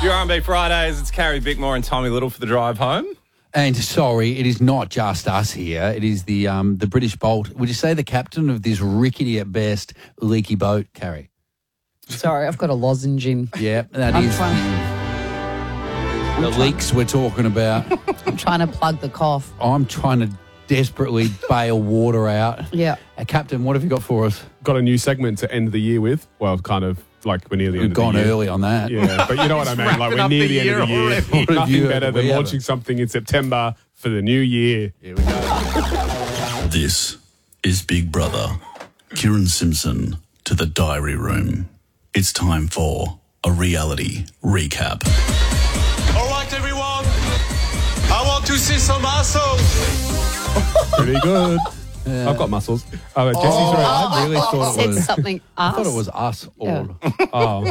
Your R&B Fridays, it's Carrie Bickmore and Tommy Little for the drive home. And sorry, it is not just us here. It is the British Bolt. Would you say the captain of this rickety at best leaky boat, Carrie? Sorry, I've got a lozenge in. Yeah, that I'm is the leaks we're talking about. I'm trying to plug the cough. I'm trying to desperately bail water out. Yeah. Captain, what have you got for us? Got a new segment to end the year with. Well, kind of like we're near the end We've of the gone year. early on that. Yeah, but you know what I mean. Like we're near the end of the year. What have you- Nothing better than we have launching it. something in September for the new year. Here we go. This is Big Brother. Kieran Simpson to the diary room. It's time for a reality recap. All right, everyone. I want to see some muscles. Pretty good. I've got muscles. Oh, Jesse's right. I really thought it Said was. something. I thought it was us all. Yeah. Oh,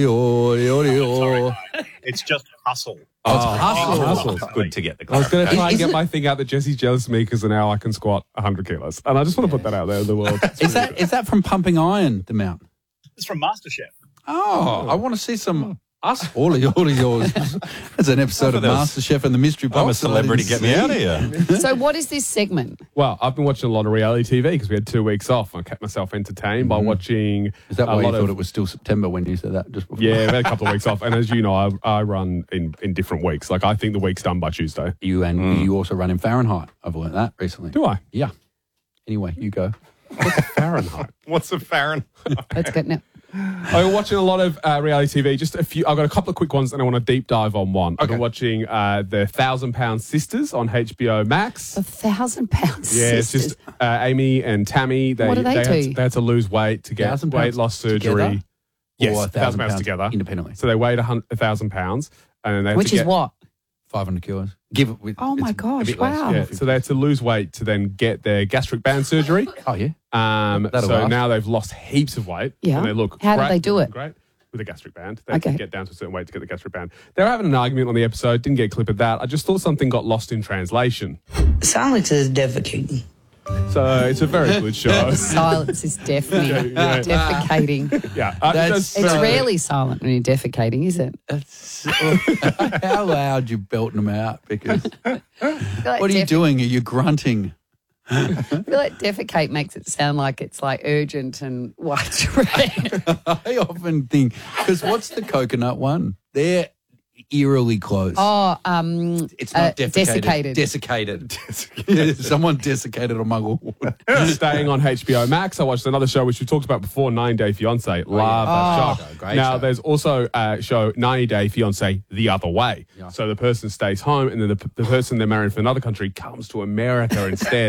It's just hustle. muscles. Good to get the I was going to try and Is get it- my thing out that Jesse's jealous of me because now I can squat 100 kilos. And I just want to put that out there in the world. Is that from pumping iron, the mount? It's from MasterChef. Oh, I want to see some us. All of yours. That's an episode of this. MasterChef and the Mystery Box. I'm a celebrity, get me out of here. So what is this segment? Well, I've been watching a lot of reality TV because we had 2 weeks off. I kept myself entertained by watching Is that a why you lot thought of... it was still September when you said that just before? Yeah, we had a couple of weeks off. And as you know, I run in different weeks. Like, I think the week's done by Tuesday. You also run in Fahrenheit. I've learned that recently. Do I? Yeah. Anyway, you go. Fahrenheit. What's a Farron? Let's go now. I've been watching a lot of reality TV. Just a few. I've got a couple of quick ones and I want to deep dive on one. I've been watching the 1,000-Pound Sisters on HBO Max. The 1,000 pounds. Yeah, it's just Amy and Tammy. What do they do? They had to lose weight to get 1,000 weight pounds loss surgery. together? Yes, Or 1,000 pounds together. independently. So they weighed 1,000 pounds. And then they had Which to is get, what? 500 kilos. Give it with. Oh my it's a gosh, bit less. wow. Yeah, so they had to lose weight to then get their gastric band surgery. Oh, yeah. So last. now they've lost heaps of weight. Yeah. And they look How did great. they do it? Great. With a gastric band. They had Okay. to get down to a certain weight to get the gastric band. They were having an argument on the episode. Didn't get a clip of that. I just thought something got lost in translation. Silence is defecating. So it's a very good show. Silence is deafening. Yeah. Defecating. Yeah. That's- It's rarely silent when you're defecating, is it? How loud you belting them out? Because I feel like what are you doing? Are you grunting? I feel like defecate makes it sound like it's like urgent and widespread. I often think, because what's the coconut one? They're eerily close. Oh, It's not defecated. desiccated. Desiccated. Someone desiccated a Mugglewood. Staying on HBO Max, I watched another show which we talked about before, 90 Day Fiance. Love that show. Great now, show. there's also a show, 90 Day Fiance, the other way. So the person stays home and then the person they're marrying from another country comes to America instead.